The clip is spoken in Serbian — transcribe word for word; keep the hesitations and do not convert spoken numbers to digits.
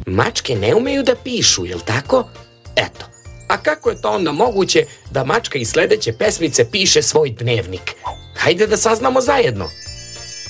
Mačke ne umeju da pišu, jel tako? Eto, a kako je to onda moguće da mačka iz sledeće pesmice piše svoj dnevnik? Hajde da saznamo zajedno.